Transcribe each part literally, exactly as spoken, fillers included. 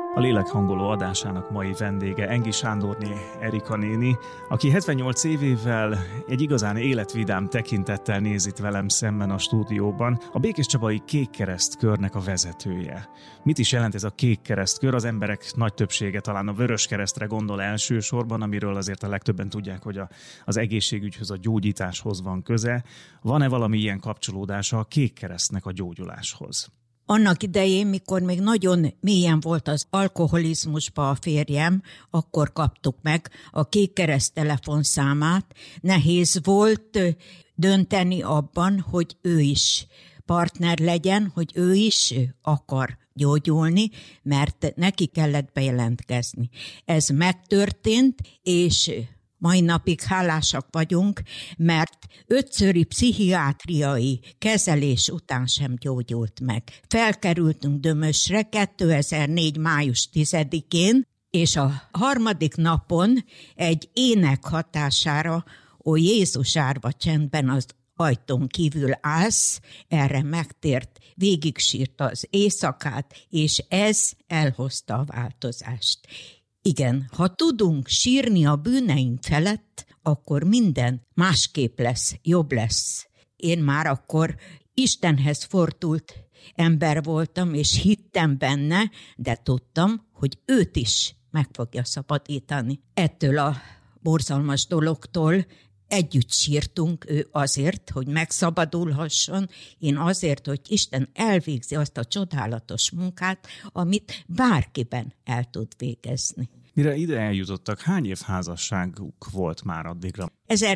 A lélekhangoló adásának mai vendége Engi Sándorné Erika néni, aki hetvennyolc évével egy igazán életvidám tekintettel néz itt velem szemben a stúdióban, a Békéscsabai Kékkereszt körnek a vezetője. Mit is jelent ez a Kékkereszt kör? Az emberek nagy többsége talán a Vöröskeresztre gondol elsősorban, amiről azért a legtöbben tudják, hogy a, az egészségügyhöz, a gyógyításhoz van köze. Van-e valami ilyen kapcsolódása a Kékkeresztnek a gyógyuláshoz? Annak idején, mikor még nagyon mélyen volt az alkoholizmusba a férjem, akkor kaptuk meg a Kékkereszt telefonszámát. Nehéz volt dönteni abban, hogy ő is partner legyen, hogy ő is akar gyógyulni, mert neki kellett bejelentkezni. Ez megtörtént, és mai napig hálásak vagyunk, mert ötszöri pszichiátriai kezelés után sem gyógyult meg. Felkerültünk Dömösre kétezer-négy. május tizedikén, és a harmadik napon egy ének hatására, ó Jézus árva csendben az ajtón kívül állsz, erre megtért, végig sírta az éjszakát, és ez elhozta a változást. Igen, ha tudunk sírni a bűneink felett, akkor minden másképp lesz, jobb lesz. Én már akkor Istenhez fordult ember voltam, és hittem benne, de tudtam, hogy őt is meg fogja szabadítani. Ettől a borzalmas dologtól együtt sírtunk, ő azért, hogy megszabadulhasson, én azért, hogy Isten elvégzi azt a csodálatos munkát, amit bárkiben el tud végezni. Mire ide eljutottak, hány év házasságuk volt már addigra?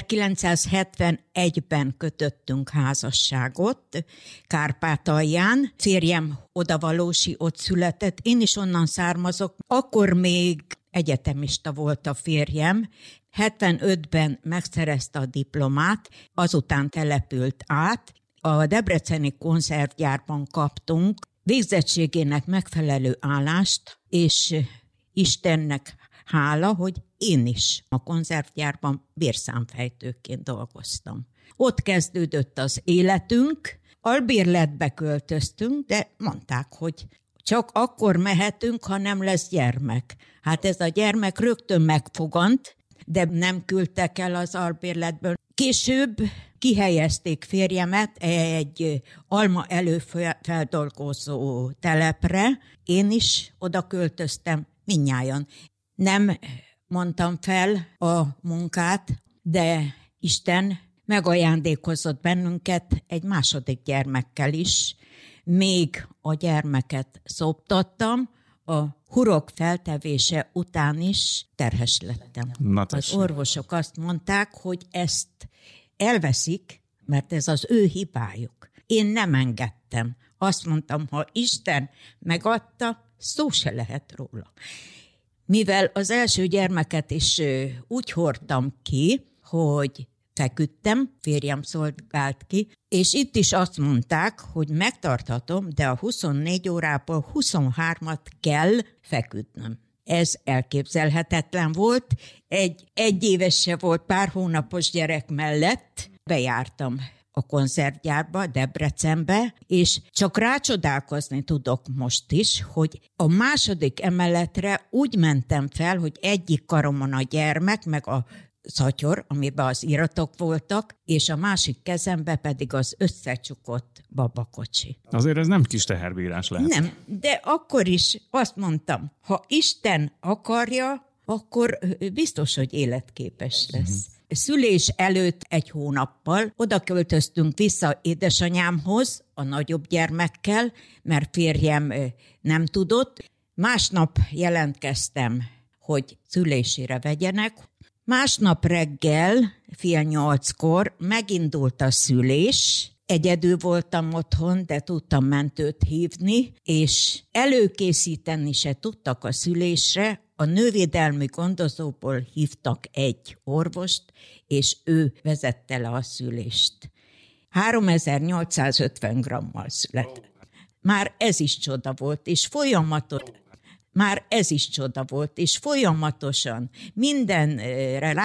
ezerkilencszázhetvenegyben kötöttünk házasságot Kárpátalján. Férjem odavalósi, ott született, én is onnan származok. Akkor még egyetemista volt a férjem. hetvenötben megszerezte a diplomát, azután települt át. A debreceni konzervgyárban kaptunk végzettségének megfelelő állást, és Istennek hála, hogy én is a konzervgyárban bérszámfejtőként dolgoztam. Ott kezdődött az életünk, albérletbe költöztünk, de mondták, hogy csak akkor mehetünk, ha nem lesz gyermek. Hát ez a gyermek rögtön megfogant, de nem küldtek el az albérletből. Később kihelyezték férjemet egy alma előfeldolgozó telepre, én is oda költöztem, mindnyájan. Nem mondtam fel a munkát, de Isten megajándékozott bennünket egy második gyermekkel is. Még a gyermeket szoptattam, a hurok feltevése után is terhes lettem. Az orvosok azt mondták, hogy ezt elveszik, mert ez az ő hibájuk. Én nem engedtem. Azt mondtam, ha Isten megadta, szó se lehet róla. Mivel az első gyermeket is úgy hordtam ki, hogy feküdtem, férjem szolgált ki, és itt is azt mondták, hogy megtarthatom, de a huszonnégy órából huszonhármat kell feküdnöm. Ez elképzelhetetlen volt. Egy egyéves se volt, pár hónapos gyerek mellett bejártam a konzervgyárba, Debrecenbe, és csak rácsodálkozni tudok most is, hogy a második emeletre úgy mentem fel, hogy egyik karomon a gyermek, meg a szatyor, amiben az iratok voltak, és a másik kezembe pedig az összecsukott babakocsi. Azért ez nem kis teherbírás lehet. Nem, de akkor is azt mondtam, ha Isten akarja, akkor biztos, hogy életképes lesz. Uh-huh. Szülés előtt egy hónappal oda költöztünk vissza édesanyámhoz a nagyobb gyermekkel, mert férjem nem tudott. Másnap jelentkeztem, hogy szülésére vegyenek. Másnap reggel, fél nyolckor megindult a szülés. Egyedül voltam otthon, de tudtam mentőt hívni, és előkészíteni se tudtak a szülésre. A nővédelmi gondozóból hívtak egy orvost, és ő vezette le a szülést. háromezer-nyolcszázötven grammal született. Már ez is csoda volt, és folyamatos, már ez is csoda volt, és folyamatosan mindenre